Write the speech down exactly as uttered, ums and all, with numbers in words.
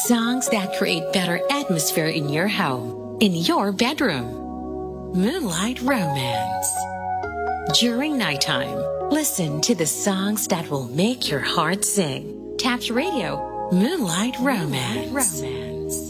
Songs that create better atmosphere in your home, in your bedroom. Moonlight Romance. During nighttime, listen to the songs that will make your heart sing. Tap Radio, Moonlight Romance. Romance.